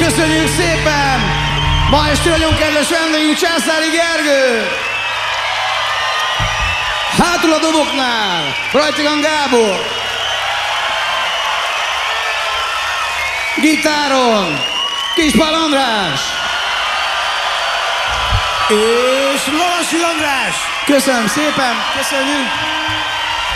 Köszönjük szépen! Ma este nagyon kedves vendégünk Császári Gergő! Hátul a doboknál Rajtigan Gábor! Gitáron Kispál András! És Lovasi András! Köszönöm szépen! Köszönjük!